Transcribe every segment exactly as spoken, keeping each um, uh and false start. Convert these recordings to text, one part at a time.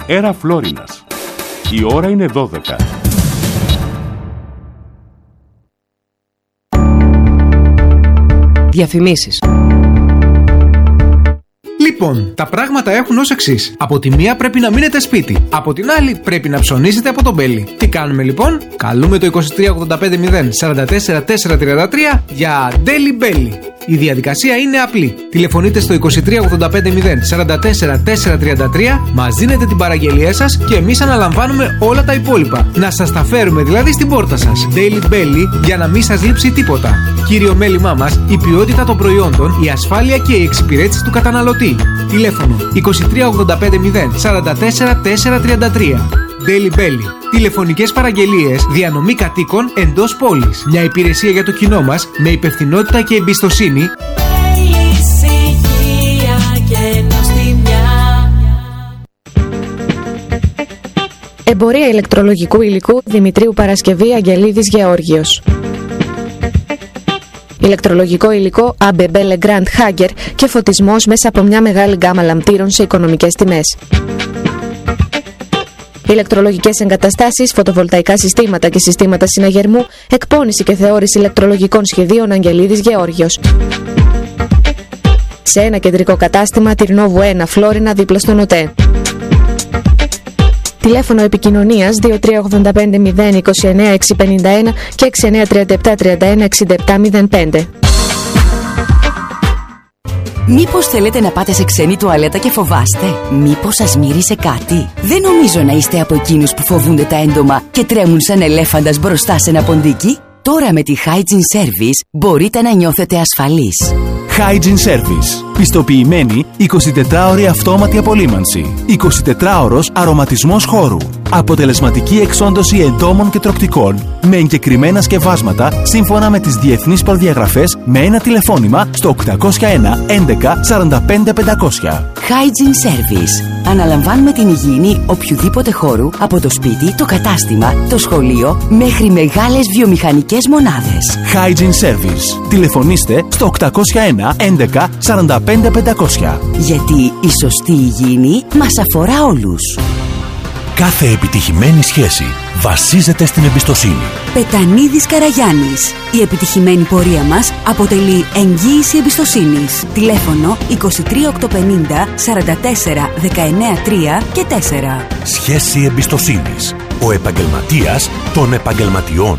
Αέρα Φλόρινας. Η ώρα είναι δώδεκα. Διαφημίσεις. Λοιπόν, τα πράγματα έχουν ως εξής. Από τη μία πρέπει να μείνετε σπίτι. Από την άλλη πρέπει να ψωνίσετε από τον Μπέλι. Τι κάνουμε λοιπόν? Καλούμε το είκοσι τρία ογδόντα πέντε μηδέν σαράντα τέσσερα τετρακόσια τριάντα τρία για Daily Belly. Η διαδικασία είναι απλή. Τηλεφωνείτε στο είκοσι τρία ογδόντα πέντε μηδέν σαράντα τέσσερα τετρακόσια τριάντα τρία, μας δίνετε την παραγγελία σας και εμείς αναλαμβάνουμε όλα τα υπόλοιπα. Να σας τα φέρουμε δηλαδή στην πόρτα σας. Daily Belly για να μην σας λείψει τίποτα. Κύριο μέλημά μας, η ποιότητα των προϊόντων, η ασφάλεια και η εξυπηρέτηση του καταναλωτή. Τηλέφωνο είκοσι τρία ογδόντα πέντε μηδέν σαράντα τέσσερα τετρακόσια τριάντα τρία. Daily Belly. Τηλεφωνικές παραγγελίες, διανομή κατοίκων εντός πόλης. Μια υπηρεσία για το κοινό μας με υπευθυνότητα και εμπιστοσύνη. Εμπορία ηλεκτρολογικού υλικού Δημητρίου Παρασκευή Αγγελίδης Γεώργιος. Ηλεκτρολογικό υλικό έι μπι μπι Legrand Hager και φωτισμός μέσα από μια μεγάλη γκάμα λαμπτήρων σε οικονομικές τιμές. Ηλεκτρολογικές εγκαταστάσεις, φωτοβολταϊκά συστήματα και συστήματα συναγερμού, εκπώνηση και θεώρηση ηλεκτρολογικών σχεδίων Αγγελίδης Γεώργιος. Σε ένα κεντρικό κατάστημα, Τυρνόβου ένα, Φλόρινα, δίπλα στον ΟΤΕ. Τηλέφωνο επικοινωνίας δύο τρία ογδόντα πέντε μηδέν είκοσι εννέα εξακόσια πενήντα ένα και έξι εννέα τριάντα επτά τριάντα ένα εξήντα επτά μηδέν πέντε. Μήπως θέλετε να πάτε σε ξένη τουαλέτα και φοβάστε? Μήπως σας μύρισε κάτι? Δεν νομίζω να είστε από εκείνους που φοβούνται τα έντομα και τρέμουν σαν ελέφαντας μπροστά σε ένα ποντίκι. Τώρα με τη Hygiene Service μπορείτε να νιώθετε ασφαλείς. Hygiene Service. Πιστοποιημένη εικοσιτετράωρη αυτόματη απολύμανση. εικοσιτετράωρος αρωματισμός χώρου. Αποτελεσματική εξόντωση εντόμων και τροκτικών με εγκεκριμένα σκευάσματα σύμφωνα με τις διεθνείς προδιαγραφές με ένα τηλεφώνημα στο οκτακόσια ένα έντεκα σαράντα πέντε πεντακόσια. Hygiene Service. Αναλαμβάνουμε την υγιεινή οποιοδήποτε χώρου από το σπίτι, το κατάστημα, το σχολείο μέχρι μεγάλες βιομηχανικές μονάδες. Hygiene Service. Τηλεφωνήστε στο οκτακόσια ένα έντεκα σαράντα πέντε πεντακόσια. Γιατί η σωστή υγιεινή μας αφορά όλους. Κάθε επιτυχημένη σχέση βασίζεται στην εμπιστοσύνη. Πετανίδης Καραγιάννης. Η επιτυχημένη πορεία μας αποτελεί εγγύηση εμπιστοσύνης. Τηλέφωνο είκοσι τρία οκτακόσια πενήντα σαράντα τέσσερα δεκαεννέα τρία και τέσσερα. Σχέση εμπιστοσύνης. Ο επαγγελματίας των επαγγελματιών.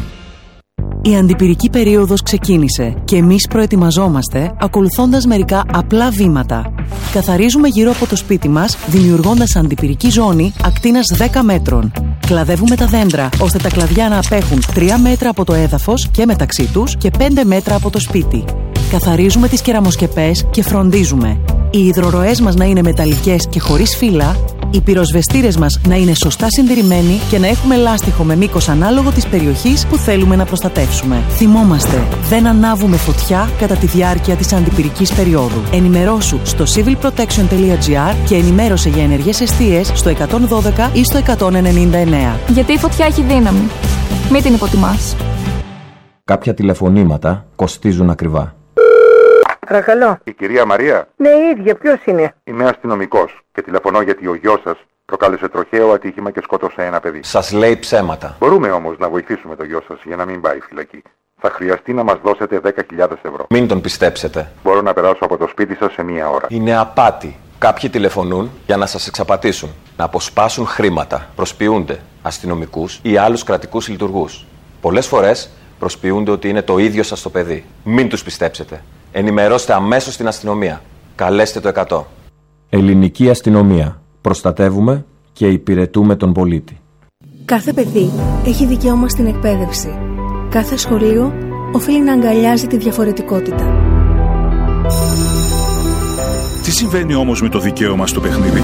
Η αντιπυρική περίοδος ξεκίνησε και εμείς προετοιμαζόμαστε ακολουθώντας μερικά απλά βήματα. Καθαρίζουμε γύρω από το σπίτι μας, δημιουργώντας αντιπυρική ζώνη ακτίνας δέκα μέτρων. Κλαδεύουμε τα δέντρα, ώστε τα κλαδιά να απέχουν τρία μέτρα από το έδαφος και μεταξύ τους και πέντε μέτρα από το σπίτι. Καθαρίζουμε τις κεραμοσκεπές και φροντίζουμε οι υδροροές μας να είναι μεταλλικές και χωρίς φύλλα, οι πυροσβεστήρες μας να είναι σωστά συντηρημένοι και να έχουμε λάστιχο με μήκος ανάλογο της περιοχής που θέλουμε να προστατεύσουμε. Θυμόμαστε, δεν ανάβουμε φωτιά κατά τη διάρκεια της αντιπυρικής περίοδου. Ενημερώσου στο civilprotection.gr και ενημέρωσε για ενεργές εστίες στο εκατόν δώδεκα ή στο εκατόν ενενήντα εννέα. Γιατί η φωτιά έχει δύναμη. Μην την υποτιμάς. Κάποια τηλεφωνήματα κοστίζουν ακριβά. Παρακαλώ. Η κυρία Μαρία. Ναι, η ίδια. Ποιος είναι? Είμαι αστυνομικός και τηλεφωνώ γιατί ο γιος σας προκάλεσε τροχαίο ατύχημα και σκότωσε ένα παιδί. Σας λέει ψέματα. Μπορούμε όμως να βοηθήσουμε τον γιο σας για να μην πάει φυλακή. Θα χρειαστεί να μας δώσετε δέκα χιλιάδες ευρώ. Μην τον πιστέψετε. Μπορώ να περάσω από το σπίτι σας σε μία ώρα. Είναι απάτη. Κάποιοι τηλεφωνούν για να σας εξαπατήσουν, να αποσπάσουν χρήματα, προσποιούνται αστυνομικούς ή άλλους κρατικούς λειτουργούς. Πολλές φορές προσποιούνται ότι είναι το ίδιο σας το παιδί. Μην τους πιστέψετε. Ενημερώστε αμέσως την αστυνομία. Καλέστε το εκατό. Ελληνική αστυνομία. Προστατεύουμε και υπηρετούμε τον πολίτη. Κάθε παιδί έχει δικαίωμα στην εκπαίδευση. Κάθε σχολείο οφείλει να αγκαλιάζει τη διαφορετικότητα. Τι συμβαίνει όμως με το δικαίωμα στο παιχνίδι?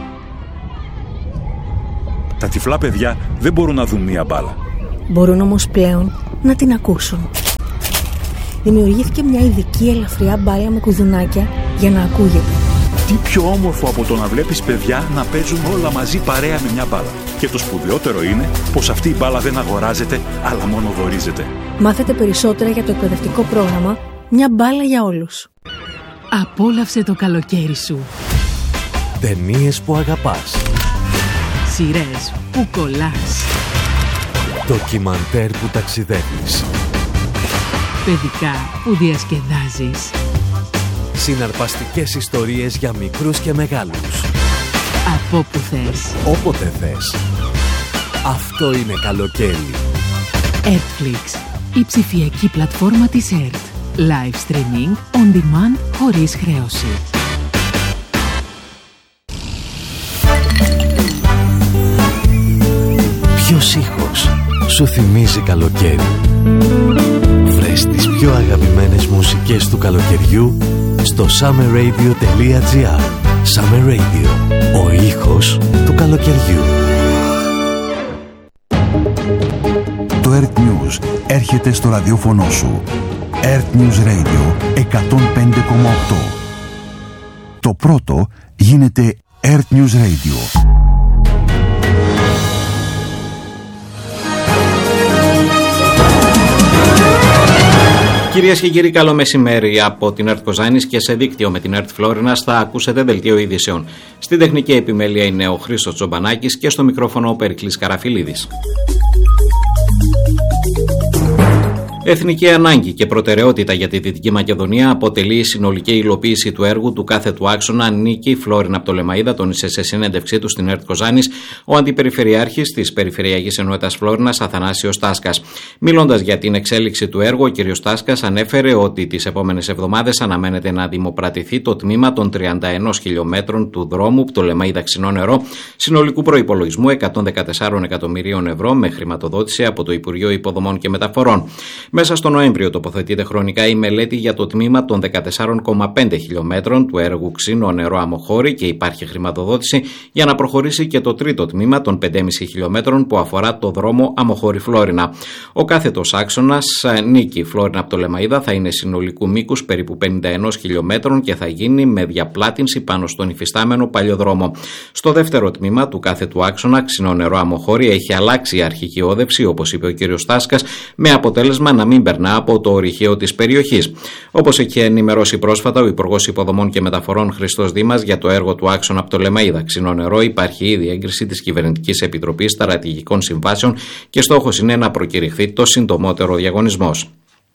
Τα τυφλά παιδιά δεν μπορούν να δουν μία μπάλα. Μπορούν όμως πλέον να την ακούσουν. Δημιουργήθηκε μια ειδική ελαφριά μπάλα με κουδουνάκια για να ακούγεται. Τι πιο όμορφο από το να βλέπεις παιδιά να παίζουν όλα μαζί παρέα με μια μπάλα. Και το σπουδαιότερο είναι πως αυτή η μπάλα δεν αγοράζεται, αλλά μόνο δωρίζεται. Μάθετε περισσότερα για το εκπαιδευτικό πρόγραμμα «Μια μπάλα για όλους». Απόλαυσε το καλοκαίρι σου. Ταινίες που αγαπάς. Σειρές που κολλάς. Ντοκιμαντέρ που ταξιδεύεις. Παιδικά που διασκεδάζεις. Συναρπαστικές ιστορίες για μικρούς και μεγάλους. Από όπου θες. Όποτε θες. Αυτό είναι καλοκαίρι. Netflix, η ψηφιακή πλατφόρμα της ΕΡΤ. Live streaming, on demand, χωρίς χρέωση. Ποιος ήχος σου θυμίζει καλοκαίρι? Βρες τις πιο αγαπημένες μουσικές του καλοκαιριού στο summer radio τελεία gr. Summer Radio, ο ήχος του καλοκαιριού. Το ΕΡΤ News έρχεται στο ραδιόφωνο σου. ΕΡΤ News Radio εκατόν πέντε κόμμα οκτώ. Το πρώτο γίνεται ΕΡΤ News Radio. Κυρίες και κύριοι, καλό μεσημέρι από την ΕΡΤ Κοζάνης και σε δίκτυο με την ΕΡΤ Φλόρινας θα ακούσετε δελτίο ειδήσεων. Στην τεχνική επιμέλεια είναι ο Χρήστος Τζομπανάκης και στο μικρόφωνο ο Περικλής Καραφιλίδης. Εθνική ανάγκη και προτεραιότητα για τη Δυτική Μακεδονία αποτελεί η συνολική υλοποίηση του έργου του κάθετου άξονα Νίκη Φλόρινα Πτολεμαΐδα, τόνισε σε συνέντευξή του στην ΕΡΤ Κοζάνης ο Αντιπεριφερειάρχης της Περιφερειακής Ενότητας Φλόρινας Αθανάσιος Τάσκας. Μιλώντας για την εξέλιξη του έργου, ο κ. Τάσκας ανέφερε ότι τις επόμενες εβδομάδες αναμένεται να δημοπρατηθεί το τμήμα των τριάντα ένα χιλιόμετρων του δρόμου Πτολεμαΐδα Ξινό Νερό, συνολικού προϋπολογισμού εκατόν δεκατέσσερα εκατομμυρίων ευρώ με χρηματοδότηση από το Υπουργείο Υποδομών και Μεταφορών. Μέσα στο Νοέμβριο τοποθετείται χρονικά η μελέτη για το τμήμα των δεκατέσσερα κόμμα πέντε χιλιόμετρων του έργου Ξίνο Νερό Αμοχώρη και υπάρχει χρηματοδότηση για να προχωρήσει και το τρίτο τμήμα των πέντε κόμμα πέντε χιλιόμετρων που αφορά το δρόμο Αμοχώρη Φλόρινα. Ο κάθετος άξονας Νίκη Φλόρινα Πτολεμαΐδα θα είναι συνολικού μήκους περίπου πενήντα ένα χιλιόμετρων και θα γίνει με διαπλάτινση πάνω στον υφιστάμενο παλιοδρόμο. Στο δεύτερο τμήμα του κάθετου άξονα Ξίνο Νερό Αμοχώρη έχει αλλάξει η αρχική όδευση, όπως είπε ο κ. Τάσκας, με αποτέλεσμα να μην περνά από το ορυχείο της περιοχής. Όπως έχει ενημερώσει πρόσφατα ο Υπουργός Υποδομών και Μεταφορών Χριστός Δήμας, για το έργο του άξονα Πτολεμαΐδα Ξινό Νερό υπάρχει ήδη έγκριση της Κυβερνητικής Επιτροπής Στρατηγικών Συμβάσεων και στόχος είναι να προκηρυχθεί το συντομότερο διαγωνισμός.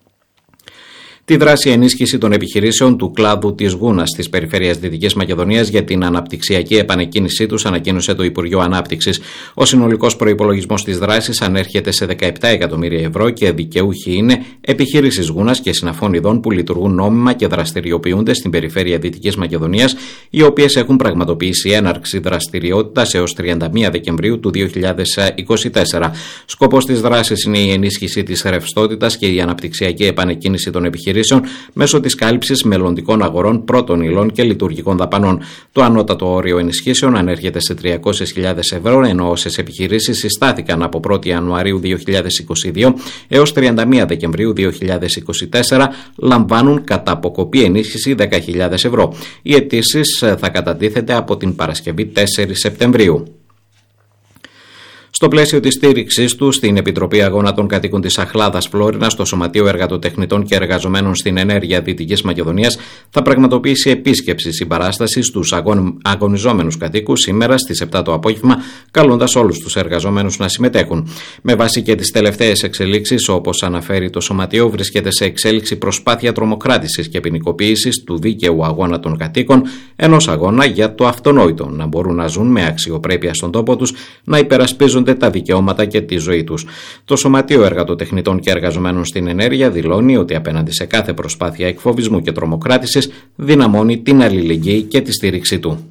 Τη δράση ενίσχυση των επιχειρήσεων του κλάδου της Γούνας της Περιφέρειας Δυτικής Μακεδονίας για την αναπτυξιακή επανεκκίνησή τους ανακοίνωσε το Υπουργείο Ανάπτυξης. Ο συνολικός προϋπολογισμός της δράσης ανέρχεται σε δεκαεπτά εκατομμύρια ευρώ και δικαιούχοι είναι επιχειρήσεις Γούνας και συναφών ειδών που λειτουργούν νόμιμα και δραστηριοποιούνται στην Περιφέρεια Δυτικής Μακεδονίας, οι οποίες έχουν πραγματοποιήσει έναρξη δραστηριότητας έως τριάντα μία Δεκεμβρίου του δύο χιλιάδες είκοσι τέσσερα. Σκοπός της δράσης είναι η ενίσχυση της ρευστότητας και η αναπτυξιακή επανεκκίνηση των επιχειρήσεων μέσω της κάλυψης μελλοντικών αγορών πρώτων υλών και λειτουργικών δαπανών. Το ανώτατο όριο ενισχύσεων ανέρχεται σε τριακόσιες χιλιάδες ευρώ, ενώ όσες επιχειρήσεις συστάθηκαν από πρώτη Ιανουαρίου δύο χιλιάδες είκοσι δύο έως τριάντα μία Δεκεμβρίου δύο χιλιάδες είκοσι τέσσερα λαμβάνουν κατά αποκοπή ενίσχυση δέκα χιλιάδες ευρώ. Οι αιτήσεις θα κατατίθεται από την Παρασκευή τέσσερις Σεπτεμβρίου. Στο πλαίσιο της στήριξής του στην Επιτροπή Αγώνα των Κατοίκων της Αχλάδας Φλόρινας, στο Σωματείο Εργατοτεχνητών και Εργαζομένων στην Ενέργεια Δυτικής Μακεδονίας θα πραγματοποιήσει επίσκεψη συμπαράσταση στους αγων... αγωνιζόμενους κατοίκους σήμερα στις επτά το απόγευμα, καλώντας όλους τους εργαζόμενους να συμμετέχουν. Με βάση και τις τελευταίες εξελίξεις, όπως αναφέρει το Σωματείο, βρίσκεται σε εξέλιξη προσπάθεια τρομοκράτησης και ποινικοποίησης του δίκαιου αγώνα των κατοίκων, ενός αγώνα για το αυτονόητο, να μπορούν να ζουν με αξιοπρέπεια στον τόπο τους, να υπερασπίζουν τα δικαιώματα και τη ζωή τους. Το Σωματείο Εργατοτεχνητών και Εργαζομένων στην Ενέργεια δηλώνει ότι απέναντι σε κάθε προσπάθεια εκφοβισμού και τρομοκράτησης δυναμώνει την αλληλεγγύη και τη στήριξή του.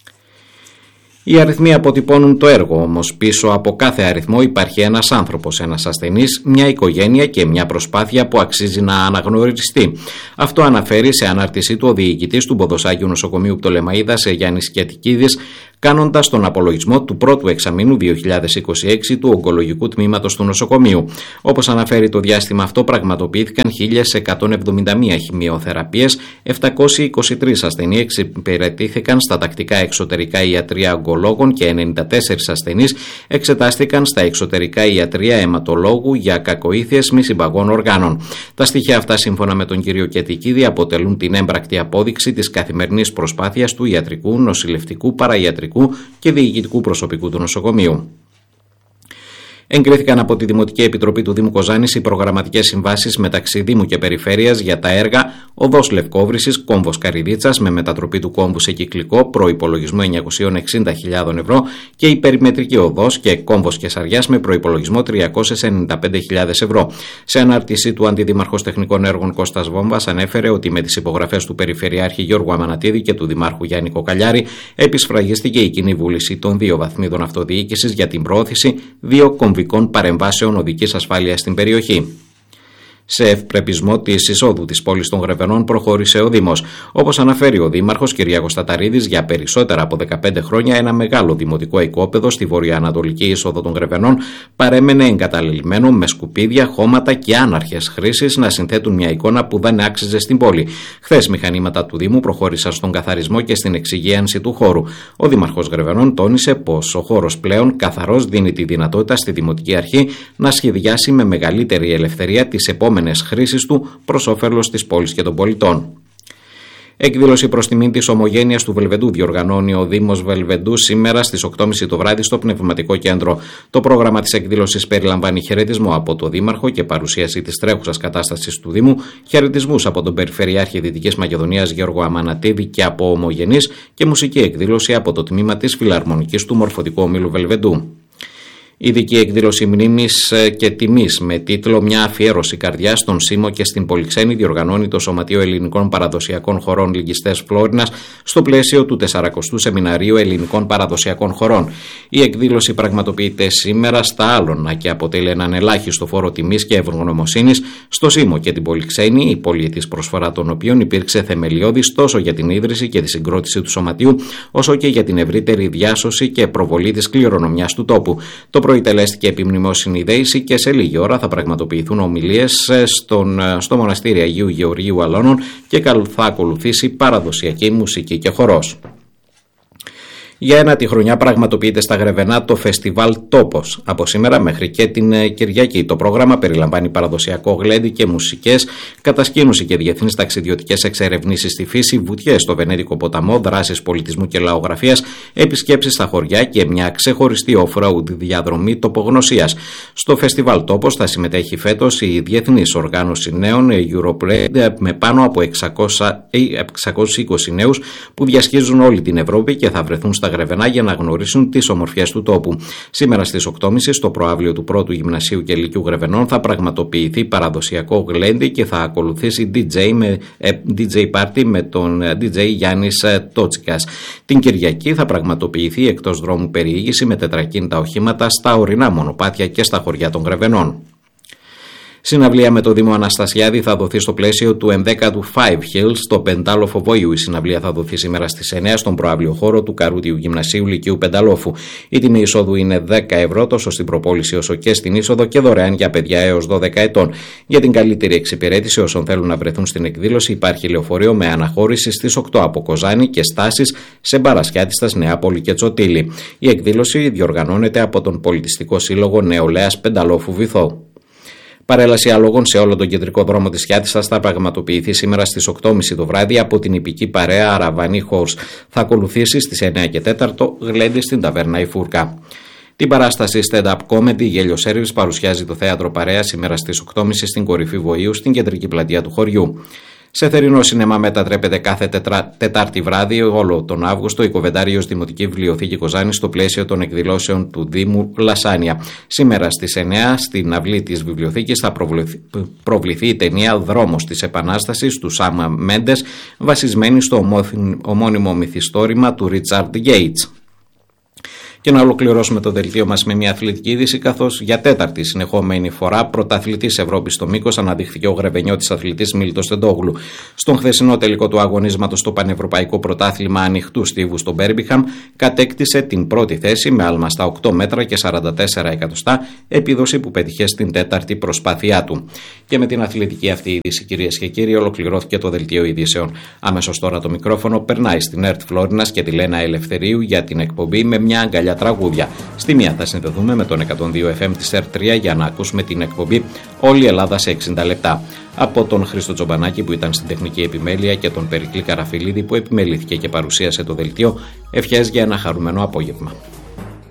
Οι αριθμοί αποτυπώνουν το έργο, όμως πίσω από κάθε αριθμό υπάρχει ένας άνθρωπος, ένας ασθενής, μια οικογένεια και μια προσπάθεια που αξίζει να αναγνωριστεί. Αυτό αναφέρει σε ανάρτησή του ο διοικητής του Ποδοσάγιου Νοσοκομείου Πτολεμαΐδας, Γιάννης Κετικίδης, κάνοντας τον απολογισμό του πρώτου εξαμήνου δύο χιλιάδες είκοσι έξι του ογκολογικού τμήματος του νοσοκομείου. Όπως αναφέρει, το διάστημα αυτό πραγματοποιήθηκαν χίλια εκατόν εβδομήντα μία χημειοθεραπείες, επτακόσιοι είκοσι τρεις ασθενείς εξυπηρετήθηκαν στα τακτικά εξωτερικά ιατρία ογκολόγων και ενενήντα τέσσερις ασθενείς εξετάστηκαν στα εξωτερικά ιατρία αιματολόγου για κακοήθειες μη συμπαγών οργάνων. Τα στοιχεία αυτά, σύμφωνα με τον κύριο Κετικίδη, αποτελούν την έμπρακτη απόδειξη της καθημερινής προσπάθειας του ιατρικού, νοσηλευτικού, παραϊατρικού ιατρικού και διοικητικού προσωπικού του νοσοκομείου. Εγκρίθηκαν από τη Δημοτική Επιτροπή του Δήμου Κοζάνης οι προγραμματικές συμβάσεις μεταξύ Δήμου και Περιφέρειας για τα έργα Οδός Λευκόβρυσης, κόμβος Καρυδίτσας με μετατροπή του κόμβου σε κυκλικό προϋπολογισμό εννιακόσιες εξήντα χιλιάδες ευρώ και η περιμετρική οδός και κόμβος Κεσαριάς με προϋπολογισμό τριακόσιες ενενήντα πέντε χιλιάδες ευρώ. Σε ανάρτησή του, Αντιδήμαρχος Τεχνικών Έργων Κώστας Βόμβας ανέφερε ότι με τις υπογραφές του Περιφερειάρχη Γιώργου Αμανατίδη και του Δημάρχου Γιάννη Κοκαλιάρη επισφραγίστηκε η κοινή βούληση των δύο βαθμίδων αυτοδιοίκησης για την προώθηση δύο κομβικών παρεμβάσεων οδικής ασφάλειας στην περιοχή. Σε ευπρεπισμό της εισόδου της πόλης των Γρεβενών προχώρησε ο Δήμος. Όπως αναφέρει ο Δήμαρχος Κυριάκος Ταταρίδης, για περισσότερα από δεκαπέντε χρόνια ένα μεγάλο δημοτικό οικόπεδο στη βορειοανατολική είσοδο των Γρεβενών παρέμενε εγκαταλελειμμένο με σκουπίδια, χώματα και άναρχες χρήσεις να συνθέτουν μια εικόνα που δεν άξιζε στην πόλη. Χθες μηχανήματα του Δήμου προχώρησαν στον καθαρισμό και στην εξυγίανση του χώρου. Ο Δήμαρχος Γρεβενών τόνισε πως ο χώρος πλέον καθαρός δίνει τη δυνατότητα στη Δημοτική Αρχή να σχεδιάσει με μεγαλύτερη ελευθερία τις επόμενες χρήσεις του προς όφελος της πόλης και των πολιτών. Εκδήλωση προς τιμήν της Ομογένειας του Βελβεντού διοργανώνει ο Δήμος Βελβεντού σήμερα στις οκτώ και μισή το βράδυ στο Πνευματικό Κέντρο. Το πρόγραμμα της εκδήλωσης περιλαμβάνει χαιρετισμό από τον Δήμαρχο και παρουσίαση της τρέχουσας κατάστασης του Δήμου, χαιρετισμούς από τον Περιφερειάρχη Δυτικής Μακεδονίας Γιώργο Αμανατίδη και από ομογενείς και μουσική εκδήλωση από το τμήμα της Φιλαρμονικής του Μορφωτικού Ομίλου Βελβεντού. Ειδική εκδήλωση μνήμης και τιμής με τίτλο «Μια αφιέρωση καρδιάς στον Σίμο και στην Πολυξένη» διοργανώνει το Σωματείο Ελληνικών Παραδοσιακών Χωρών Λυγκιστές Φλόρινας στο πλαίσιο του τεσσαρακοστού Σεμιναρίου Ελληνικών Παραδοσιακών Χωρών. Η εκδήλωση πραγματοποιείται σήμερα στα Άλωνα και αποτελεί έναν ελάχιστο φόρο τιμής και ευγνωμοσύνης στο Σίμο και την Πολυξένη, η πολιετής προσφορά των οποίων υπήρξε θεμελιώδης τόσο για την ίδρυση και τη συγκρότηση του Σωματείου, όσο και για την ευρύτερη διάσωση και προβολή της κληρονομιάς του τόπου. Το προητελέστηκε επιμνημόσυνη δέηση και σε λίγη ώρα θα πραγματοποιηθούν ομιλίες στον, στο μοναστήρι Αγίου Γεωργίου Αλώνων και θα ακολουθήσει παραδοσιακή μουσική και χορός. Για ένα τη χρονιά πραγματοποιείται στα Γρεβενά το φεστιβάλ Τόπος. Από σήμερα μέχρι και την Κυριακή. Το πρόγραμμα περιλαμβάνει παραδοσιακό γλέντι και μουσικές, κατασκήνωση και διεθνείς ταξιδιωτικές εξερευνήσεις στη φύση, βουτιές στο Βενέδικο ποταμό, δράσεις πολιτισμού και λαογραφίας, επισκέψεις στα χωριά και μια ξεχωριστή off-road διαδρομή τοπογνωσίας. Στο φεστιβάλ Τόπος θα συμμετέχει φέτος η Διεθνής Οργάνωση Νέων Europride με πάνω από εξακόσιους είκοσι νέους που διασχίζουν όλη την Ευρώπη και θα βρεθούν στα Γρεβενά για να γνωρίσουν τις ομορφιές του τόπου. Σήμερα στις οκτώ και μισή στο προαύλιο του πρώτου Γυμνασίου και Λυκειού Γρεβενών θα πραγματοποιηθεί παραδοσιακό γλέντι και θα ακολουθήσει ντι τζέι, με, ε, ντι τζέι party με τον ντι τζέι Γιάννης Τότσικας. Την Κυριακή θα πραγματοποιηθεί εκτός δρόμου περιήγηση με τετρακίνητα οχήματα στα ορεινά μονοπάτια και στα χωριά των Γρεβενών. Συναυλία με το Δήμο Αναστασιάδη θα δοθεί στο πλαίσιο του ενδέκατου Five Hills στο Πεντάλοφο Βόηου. Η συναυλία θα δοθεί σήμερα στις εννιά στον προαύλιο χώρο του Καρούτιου Γυμνασίου Λυκείου Πενταλόφου. Η τιμή εισόδου είναι δέκα ευρώ τόσο στην προπόληση όσο και στην είσοδο και δωρεάν για παιδιά έως δώδεκα ετών. Για την καλύτερη εξυπηρέτηση όσων θέλουν να βρεθούν στην εκδήλωση υπάρχει λεωφορείο με αναχώρηση στις οκτώ από Κοζάνη και στάσεις σε Μπαρασιάτιστας, Νεάπολη και Τσοτήλη. Η εκδήλωση διοργανώνεται από τον Πολιτιστικό Σύλλογο Νεολαίας Πενταλόφου Βυθό. Παρέλαση αλόγων σε όλο τον κεντρικό δρόμο της Χιάτισσας θα πραγματοποιηθεί σήμερα στις οκτώ και μισή το βράδυ από την ιππική παρέα Αραβάνι Horse. Θα ακολουθήσει στις εννιά και τέσσερα γλέντι στην ταβέρνα Η Φούρκα. Την παράσταση stand-up comedy Γέλιο Service παρουσιάζει το θέατρο Παρέα σήμερα στις οκτώ και μισή στην κορυφή Βοήου στην κεντρική πλατεία του χωριού. Σε θερινό σινεμά μετατρέπεται κάθε τετρα... Τετάρτη βράδυ όλο τον Αύγουστο η Κοβεντάριος Δημοτική Βιβλιοθήκη Κοζάνης στο πλαίσιο των εκδηλώσεων του Δήμου Λασάνια. Σήμερα στις εννιά στην αυλή της Βιβλιοθήκης θα προβληθεί, προβληθεί η ταινία «Δρόμος της Επανάστασης» του Σάμα Μέντες, βασισμένη στο ομώνυμο μυθιστόρημα του Ρίτσαρντ Γκέιτς. Και να ολοκληρώσουμε το δελτίο μας με μια αθλητική είδηση, καθώς για τέταρτη συνεχόμενη φορά πρωταθλητής Ευρώπης στο μήκος αναδείχθηκε ο Γρεβενιώτης αθλητής Μίλτος Τεντόγλου. Στον χθεσινό τελικό του αγωνίσματος στο Πανευρωπαϊκό Πρωτάθλημα Ανοιχτού Στίβου στο Μπέρμπιχαμ κατέκτησε την πρώτη θέση με άλμα στα οκτώ μέτρα και σαράντα τέσσερα εκατοστά, επίδοση που πέτυχε στην τέταρτη προσπάθειά του. Και με την αθλητική αυτή είδηση, κυρίες και κύριοι, ολοκληρώθηκε το δελτίο ειδήσεων. Αμέσως τώρα το μικρόφωνο περνάει στην ΕΡΤ Φλόρινας και τη Λένα Ελευθερίου για την εκπομπή με μια αγκαλιά τραγούδια. Στη μία θα συνδεθούμε με τον εκατόν δύο εφ εμ της ΕΡΤ τρία για να ακούσουμε την εκπομπή Όλη η Ελλάδα σε εξήντα λεπτά. Από τον Χρήστο Τσομπανάκη που ήταν στην τεχνική επιμέλεια και τον Περικλή Καραφιλίδη που επιμελήθηκε και παρουσίασε το δελτίο, ευχές για ένα χαρούμενο απόγευμα.